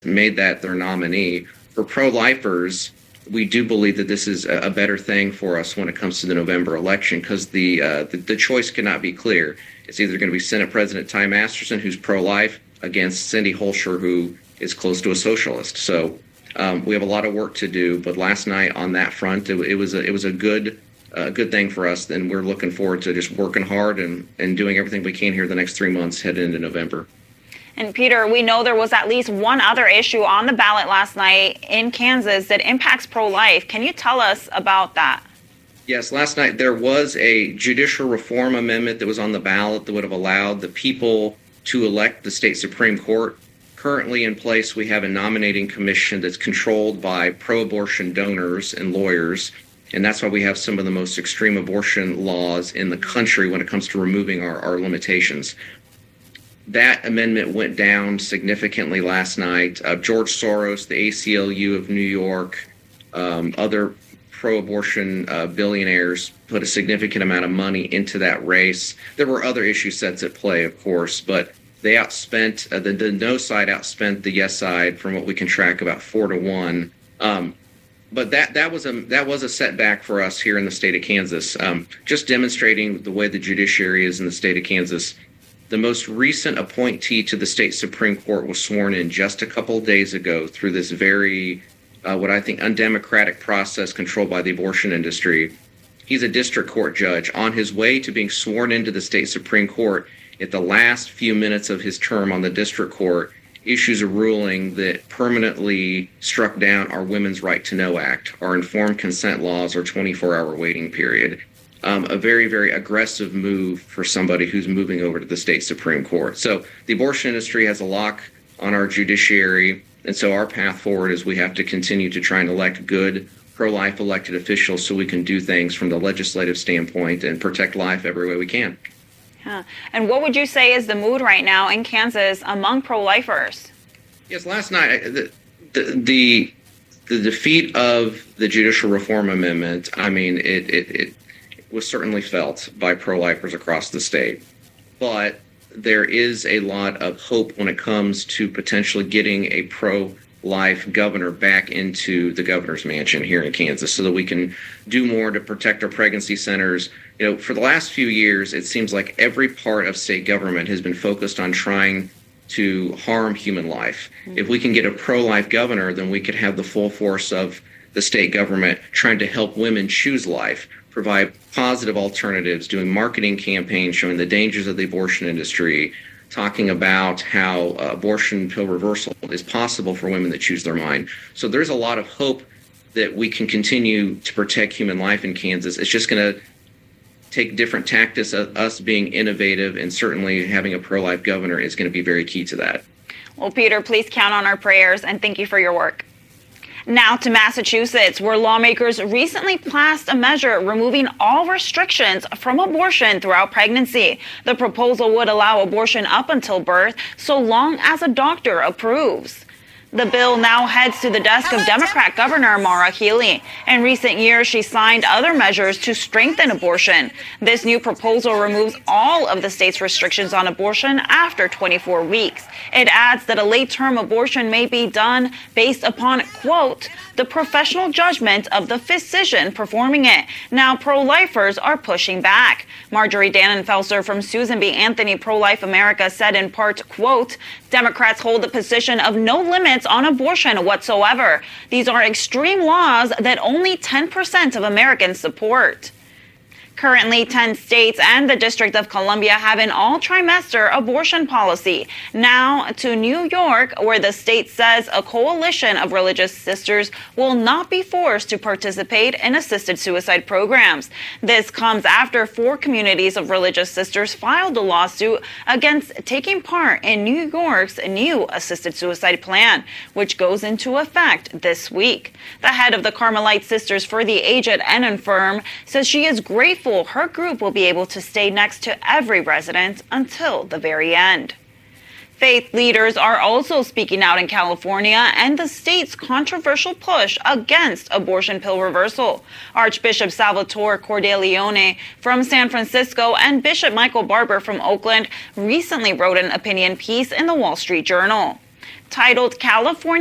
made that their nominee. For pro-lifers, we do believe that this is a better thing for us when it comes to the November election, because the choice cannot be clear. It's either going to be Senate President Ty Masterson, who's pro-life, against Cindy Holscher, who is close to a socialist. So we have a lot of work to do. But last night on that front, it was a good thing for us, and we're looking forward to just working hard and doing everything we can here the next 3 months heading into November. And Peter, we know there was at least one other issue on the ballot last night in Kansas that impacts pro-life. Can you tell us about that? Yes, last night there was a judicial reform amendment that was on the ballot that would have allowed the people to elect the state Supreme Court. Currently in place, we have a nominating commission that's controlled by pro-abortion donors and lawyers, and that's why we have some of the most extreme abortion laws in the country when it comes to removing our limitations. That amendment went down significantly last night. George Soros, the ACLU of New York, other pro-abortion billionaires put a significant amount of money into that race. There were other issue sets at play, of course, but they outspent, the no side outspent the yes side from what we can track about 4-1. But that was a setback for us here in the state of Kansas, just demonstrating the way the judiciary is in the state of Kansas. The most recent appointee to the state Supreme Court was sworn in just a couple of days ago through this very, what I think, undemocratic process controlled by the abortion industry. He's a district court judge. On his way to being sworn into the state Supreme Court, at the last few minutes of his term on the district court, issues a ruling that permanently struck down our Women's Right to Know Act, our informed consent laws, our 24-hour waiting period. A very, very aggressive move for somebody who's moving over to the state Supreme Court. So the abortion industry has a lock on our judiciary, and so our path forward is we have to continue to try and elect good pro-life elected officials so we can do things from the legislative standpoint and protect life every way we can. Yeah. And what would you say is the mood right now in Kansas among pro-lifers? Yes, last night, the defeat of the judicial reform amendment, I mean, it was certainly felt by pro-lifers across the state. But there is a lot of hope when it comes to potentially getting a pro-life governor back into the governor's mansion here in Kansas so that we can do more to protect our pregnancy centers. You know, for the last few years, it seems like every part of state government has been focused on trying to harm human life. If we can get a pro-life governor, then we could have the full force of the state government trying to help women choose life, provide positive alternatives, doing marketing campaigns showing the dangers of the abortion industry, talking about how abortion pill reversal is possible for women that choose their mind. So there's a lot of hope that we can continue to protect human life in Kansas. It's just going to take different tactics, us being innovative, and certainly having a pro-life governor is going to be very key to that. Well, Peter, please count on our prayers, and thank you for your work. Now to Massachusetts, where lawmakers recently passed a measure removing all restrictions from abortion throughout pregnancy. The proposal would allow abortion up until birth, so long as a doctor approves. The bill now heads to the desk of Democrat Governor Maura Healey. In recent years, she signed other measures to strengthen abortion. This new proposal removes all of the state's restrictions on abortion after 24 weeks. It adds that a late-term abortion may be done based upon, quote, the professional judgment of the physician performing it. Now, pro-lifers are pushing back. Marjorie Dannenfelser from Susan B. Anthony Pro-Life America said in part, quote, Democrats hold the position of no limits on abortion whatsoever. These are extreme laws that only 10% of Americans support. Currently, 10 states and the District of Columbia have an all-trimester abortion policy. Now to New York, where the state says a coalition of religious sisters will not be forced to participate in assisted suicide programs. This comes after 4 communities of religious sisters filed a lawsuit against taking part in New York's new assisted suicide plan, which goes into effect this week. The head of the Carmelite Sisters for the Aged and Infirm says she is grateful her group will be able to stay next to every resident until the very end. Faith leaders are also speaking out in California and the state's controversial push against abortion pill reversal. Archbishop Salvatore Cordileone from San Francisco and Bishop Michael Barber from Oakland recently wrote an opinion piece in the Wall Street Journal. titled California